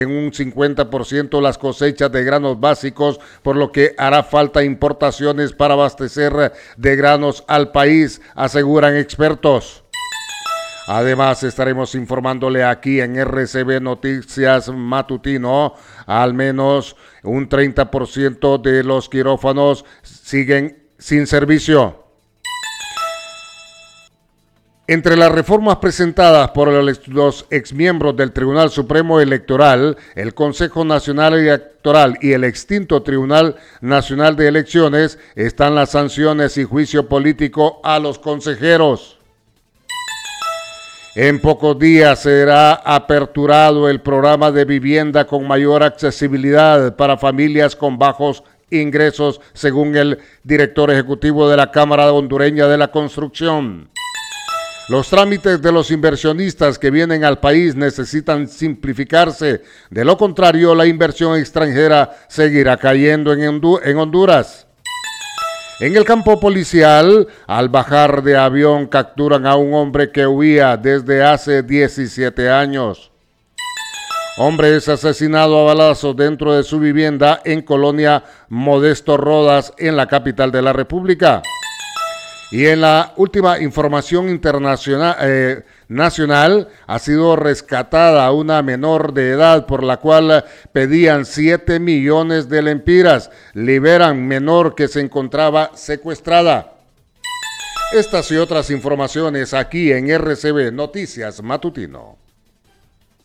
en un 50% las cosechas de granos básicos, por lo que hará falta importaciones para abastecer de granos al país, aseguran expertos. Además, estaremos informándole aquí en RCB Noticias Matutino, al menos un 30% de los quirófanos siguen sin servicio. Entre las reformas presentadas por los exmiembros del Tribunal Supremo Electoral, el Consejo Nacional Electoral y el extinto Tribunal Nacional de Elecciones están las sanciones y juicio político a los consejeros. En pocos días será aperturado el programa de vivienda con mayor accesibilidad para familias con bajos ingresos, según el director ejecutivo de la Cámara Hondureña de la Construcción. Los trámites de los inversionistas que vienen al país necesitan simplificarse. De lo contrario, la inversión extranjera seguirá cayendo en Honduras. En el campo policial, al bajar de avión, capturan a un hombre que huía desde hace 17 años. Hombre es asesinado a balazos dentro de su vivienda en Colonia Modesto Rodas, en la capital de la República. Y en la última información internacional, nacional, ha sido rescatada una menor de edad por la cual pedían 7 millones de lempiras. Liberan menor que se encontraba secuestrada. Estas y otras informaciones aquí en RCB Noticias Matutino.